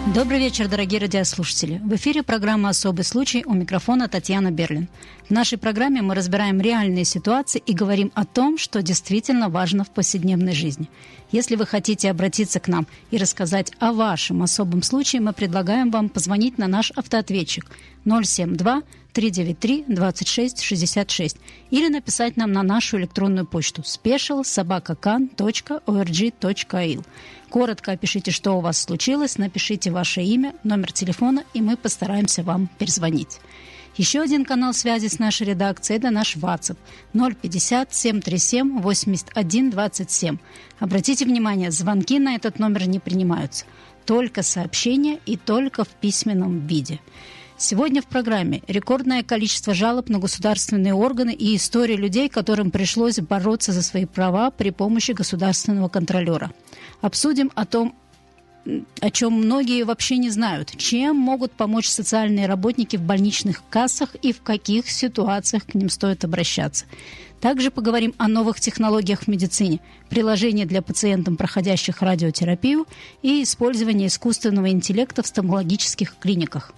Добрый вечер, дорогие радиослушатели. В эфире программа «Особый случай», у микрофона Татьяна Берлин. В нашей программе мы разбираем реальные ситуации и говорим о том, что действительно важно в повседневной жизни. Если вы хотите обратиться к нам и рассказать о вашем особом случае, мы предлагаем вам позвонить на наш автоответчик 072-393-2666 или написать нам на нашу электронную почту special@kan.org.il. Коротко опишите, что у вас случилось, напишите ваше имя, номер телефона, и мы постараемся вам перезвонить. Еще один канал связи с нашей редакцией – это наш WhatsApp 050-737-8127. Обратите внимание, звонки на этот номер не принимаются. Только сообщения и только в письменном виде. Сегодня в программе рекордное количество жалоб на государственные органы и история людей, которым пришлось бороться за свои права при помощи государственного контролера. Обсудим о том, о чем многие вообще не знают, чем могут помочь социальные работники в больничных кассах и в каких ситуациях к ним стоит обращаться. Также поговорим о новых технологиях в медицине, приложении для пациентов, проходящих радиотерапию, и использовании искусственного интеллекта в стоматологических клиниках.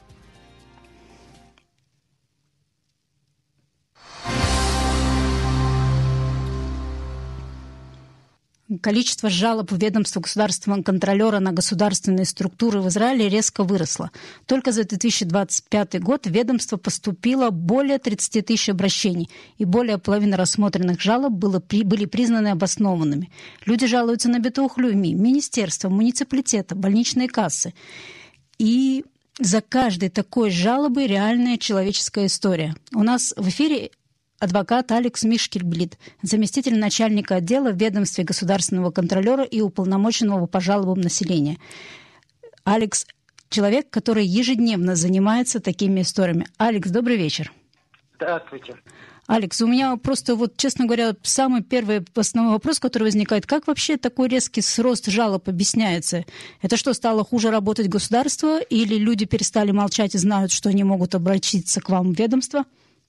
Количество жалоб в ведомство государственного контролера на государственные структуры в Израиле резко выросло. Только за 2025 год в ведомство поступило более 30 тысяч обращений, и более половины рассмотренных жалоб были признаны обоснованными. Люди жалуются на битуах леуми, министерства, муниципалитета, больничные кассы. И за каждой такой жалобой реальная человеческая история. У нас в эфире адвокат Алекс Мишкельблит, заместитель начальника отдела в ведомстве государственного контролера и уполномоченного по жалобам населения. Алекс – человек, который ежедневно занимается такими историями. Алекс, добрый вечер. Здравствуйте. Алекс, у меня просто, честно говоря, самый первый основной вопрос, который возникает. Как вообще такой резкий рост жалоб объясняется? Это что, стало хуже работать государство? Или люди перестали молчать и знают, что они могут обратиться к вам в ведомство?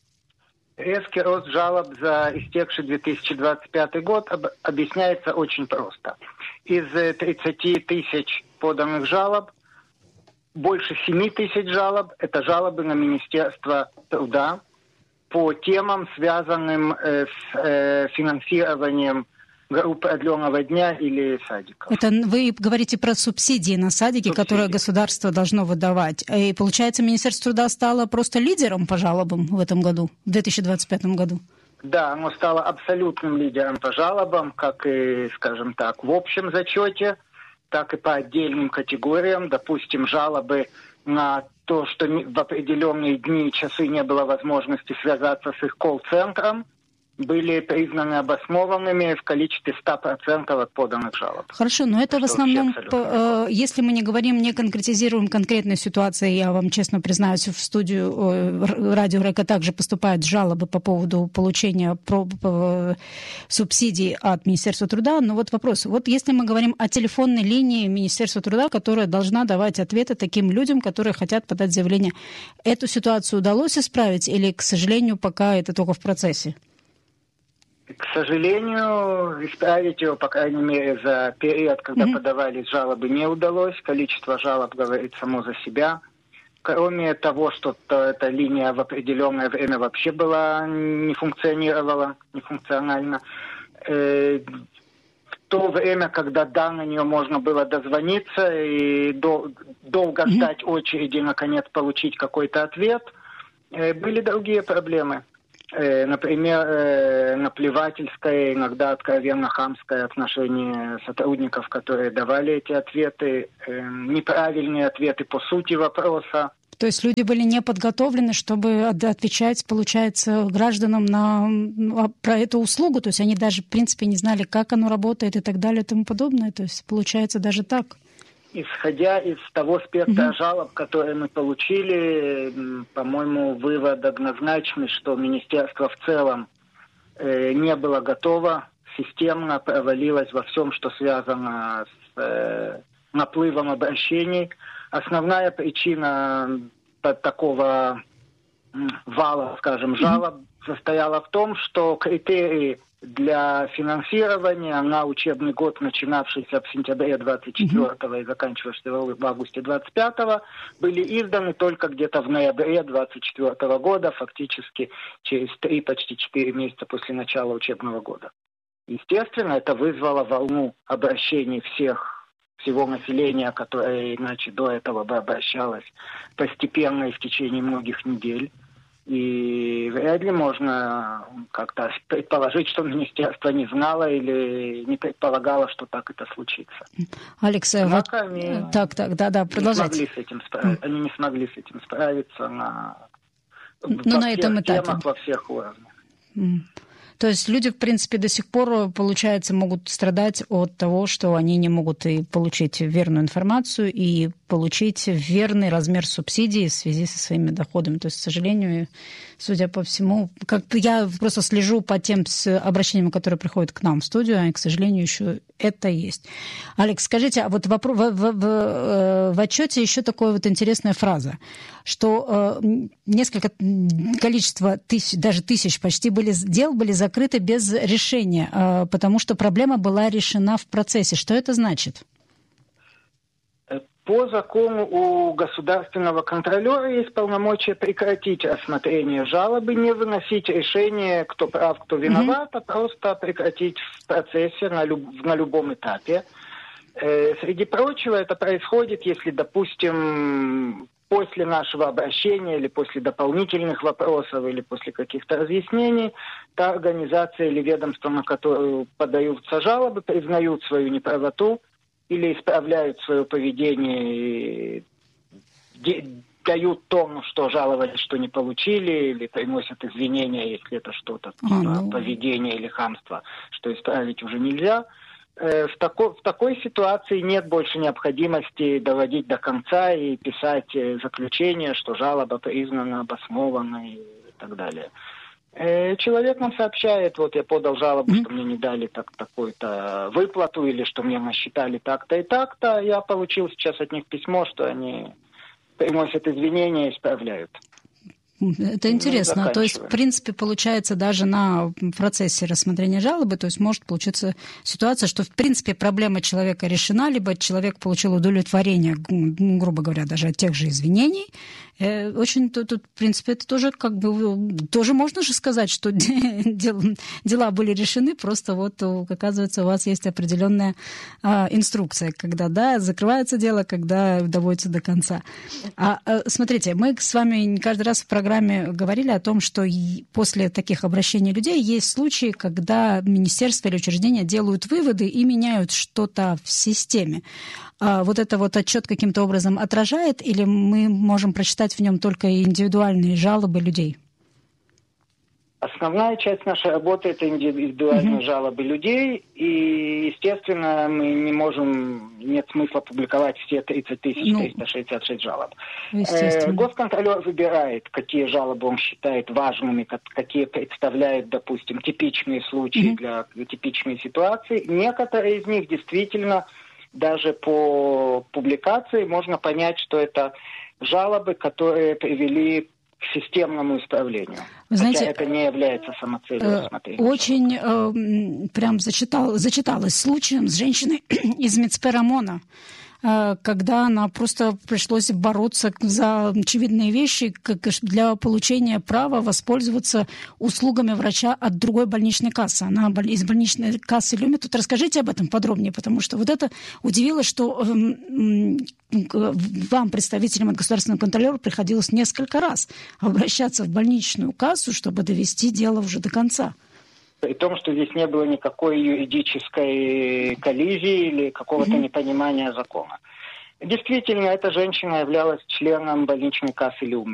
Резкий рост жалоб за истекший 2025 год объясняется очень просто. Из 30 тысяч поданных жалоб, больше 7 тысяч жалоб – это жалобы на Министерство труда по темам, связанным с финансированием групп продленного дня или садиков. Это вы говорите про субсидии на садики, которые государство должно выдавать. И получается, Министерство труда стало просто лидером по жалобам в этом году, в 2025 году? Да, оно стало абсолютным лидером по жалобам, как и, скажем так, в общем зачете, так и по отдельным категориям. Допустим, жалобы на то, что в определенные дни и часы не было возможности связаться с их колл-центром, были признаны обоснованными в количестве 100% от поданных жалоб. Хорошо, но это в основном, если мы не конкретизируем конкретную ситуацию, я вам честно признаюсь, в студию Радио Река также поступают жалобы по поводу получения субсидий от Министерства труда. Но вопрос, если мы говорим о телефонной линии Министерства труда, которая должна давать ответы таким людям, которые хотят подать заявление, эту ситуацию удалось исправить или, к сожалению, пока это только в процессе? К сожалению, исправить его, по крайней мере, за период, когда подавались жалобы, не удалось. Количество жалоб говорит само за себя. Кроме того, что эта линия в определенное время вообще не функционировала, нефункционально. В то время, когда на нее можно было дозвониться и долго ждать очереди, наконец получить какой-то ответ, были другие проблемы. Например, наплевательское, иногда откровенно хамское отношение сотрудников, которые давали эти ответы, неправильные ответы по сути вопроса. То есть люди были не подготовлены, чтобы отвечать, получается, гражданам про эту услугу, то есть они даже, в принципе, не знали, как оно работает и так далее и тому подобное, то есть получается даже так. Исходя из того спектра жалоб, которые мы получили, по-моему, вывод однозначный, что министерство в целом не было готово, системно провалилось во всем, что связано с наплывом обращений. Основная причина такого вала, скажем, жалоб состояла в том, что критерии для финансирования на учебный год, начинавшийся в сентябре 24-го и заканчивавшийся в августе 25-го, были изданы только где-то в ноябре 24-го года, фактически через 3, почти 4 месяца после начала учебного года. Естественно, это вызвало волну обращений всего населения, которое иначе до этого бы обращалось постепенно и в течение многих недель. И вряд ли можно как-то предположить, что министерство не знало или не предполагало, что так это случится. Алекс, однако продолжайте. Они не смогли с этим справиться на этом этапе. Темах, во всех уровнях. То есть люди, в принципе, до сих пор, получается, могут страдать от того, что они не могут и получить верную информацию, и получить верный размер субсидий в связи со своими доходами. То есть, к сожалению, судя по всему, я просто слежу по тем обращениям, которые приходят к нам в студию, и, к сожалению, еще это есть. Алекс, скажите, а вот в отчете еще такая вот интересная фраза, что количество тысяч, даже тысяч почти дел были закрыты без решения, потому что проблема была решена в процессе. Что это значит? По закону у государственного контролера есть полномочия прекратить рассмотрение жалобы, не выносить решение, кто прав, кто виноват, а просто прекратить в процессе на любом этапе. Среди прочего, это происходит, если, допустим, после нашего обращения или после дополнительных вопросов или после каких-то разъяснений, та организация или ведомство, на которую подаются жалобы, признают свою неправоту или исправляют свое поведение и дают тому, что жаловались, что не получили, или приносят извинения, если это что-то поведение или хамство, что исправить уже нельзя. В такой ситуации нет больше необходимости доводить до конца и писать заключение, что жалоба признана обоснованной и так далее. Человек нам сообщает, вот я подал жалобу, что мне не дали такую-то выплату, или что мне насчитали так-то и так-то. Я получил сейчас от них письмо, что они приносят извинения и исправляют. Это интересно. То есть, в принципе, получается, даже на процессе рассмотрения жалобы, то есть может получиться ситуация, что, в принципе, проблема человека решена, либо человек получил удовлетворение, грубо говоря, даже от тех же извинений. Очень тут, в принципе, это тоже тоже можно же сказать, что дела были решены, просто вот, оказывается, у вас есть определенная инструкция, когда, закрывается дело, когда доводится до конца. Смотрите, мы с вами каждый раз в программе говорили о том, что после таких обращений людей есть случаи, когда министерство или учреждения делают выводы и меняют что-то в системе. Вот это вот отчет каким-то образом отражает, или мы можем прочитать в нем только индивидуальные жалобы людей? Основная часть нашей работы – это индивидуальные жалобы людей, и, естественно, нет смысла публиковать все 30 366 жалоб. Госконтролер выбирает, какие жалобы он считает важными, какие представляют, допустим, типичные случаи для типичной ситуации. Некоторые из них действительно, даже по публикации, можно понять, что это жалобы, которые привели к системному исправлению. Вы знаете, хотя это не является самоцелью рассмотрения. Очень прям зачиталась случаем с женщиной из Мицпе-Рамона, когда она просто пришлось бороться за очевидные вещи, как для получения права воспользоваться услугами врача от другой больничной кассы. Она из больничной кассы Люмит. Тут расскажите об этом подробнее, потому что вот это удивило, что вам, представителям от государственного контролера, приходилось несколько раз обращаться в больничную кассу, чтобы довести дело уже до конца. При том, что здесь не было никакой юридической коллизии или какого-то непонимания закона. Действительно, эта женщина являлась членом больничной кассы Люмит.